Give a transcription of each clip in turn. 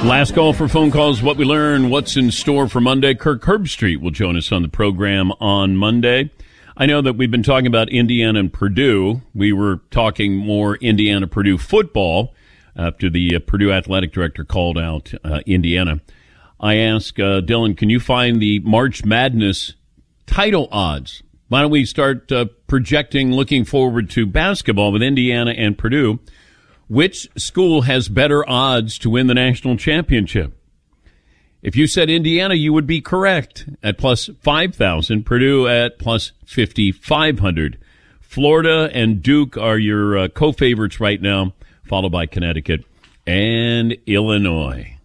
Last call for phone calls. What we learn, what's in store for Monday. Kirk Herbstreit will join us on the program on Monday. I know that we've been talking about Indiana and Purdue. We were talking more Indiana-Purdue football after the Purdue athletic director called out Indiana. I asked Dylan, can you find the March Madness title odds? Why don't we start projecting, looking forward to basketball with Indiana and Purdue? Which school has better odds to win the national championship? If you said Indiana, you would be correct at plus 5,000. Purdue at plus 5,500. Florida and Duke are your co-favorites right now, followed by Connecticut and Illinois.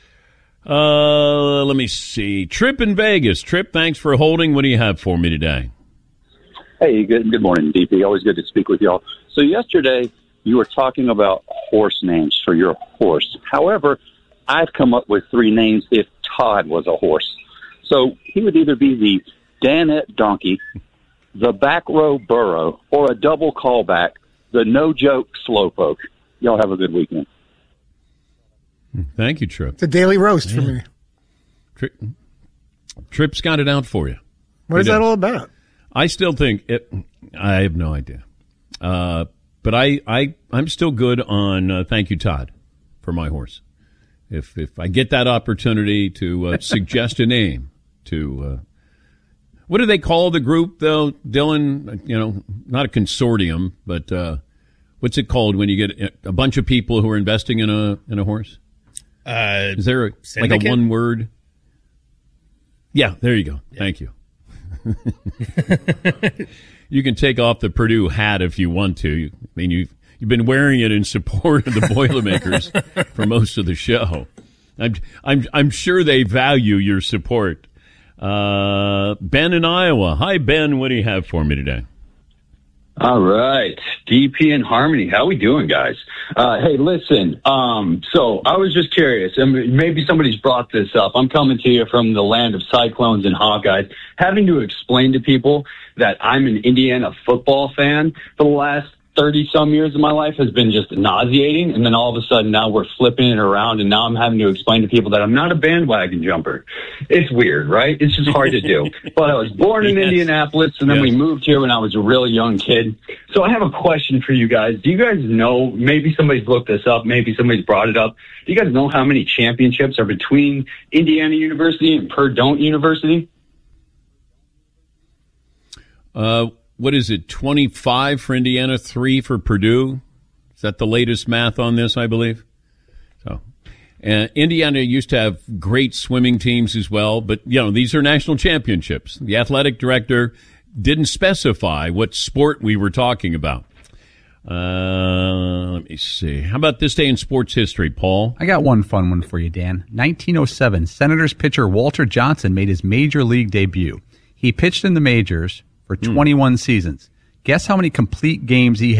Let me see. Trip in Vegas. Trip, thanks for holding. What do you have for me today? Hey, good morning, DP. Always good to speak with y'all. So yesterday, you were talking about horse names for your horse. However, I've come up with 3 names if Todd was a horse. So he would either be the Danette Donkey, the Back Row Burro, or a double callback, the No Joke Slowpoke. Y'all have a good weekend. Thank you, Trip. It's a daily roast for me. Trip's got it out for you. What is that all about? I still think it. I have no idea. But I'm still good on thank you, Todd, for my horse. If I get that opportunity to suggest a name to, what do they call the group though, Dylan? You know, not a consortium, but what's it called when you get a bunch of people who are investing in a horse? Is there like a one word? Yeah, there you go. Yeah. Thank you. You can take off the Purdue hat if you want to. I mean, you've been wearing it in support of the Boilermakers for most of the show. I'm sure they value your support. Ben in Iowa. Hi, Ben. What do you have for me today? All right. DP and Harmony. How we doing, guys? Hey, listen. So I was just curious, and maybe somebody's brought this up. I'm coming to you from the land of Cyclones and Hawkeyes, having to explain to people that I'm an Indiana football fan for the last 30-some years of my life has been just nauseating. And then all of a sudden now we're flipping it around, and now I'm having to explain to people that I'm not a bandwagon jumper. It's weird, right? It's just hard to do. But I was born in Indianapolis, and then we moved here when I was a really young kid. So I have a question for you guys. Do you guys know, maybe somebody's looked this up, maybe somebody's brought it up, do you guys know how many championships are between Indiana University and Purdue University? What is it, 25 for Indiana, 3 for Purdue? Is that the latest math on this, I believe? So, Indiana used to have great swimming teams as well, but, you know, these are national championships. The athletic director didn't specify what sport we were talking about. Let me see. How about this day in sports history, Paul? I got one fun one for you, Dan. 1907, Senators pitcher Walter Johnson made his major league debut. He pitched in the majors for 21 seasons. Guess how many complete games he